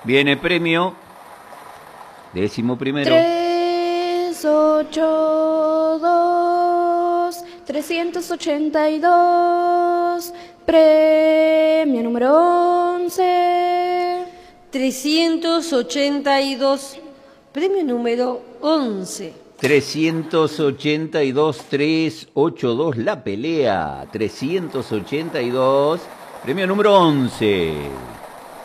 Viene premio. 11º. 382, 382, premio número 11. 382, premio número 11. 382, 382, la pelea. 382, premio número 11.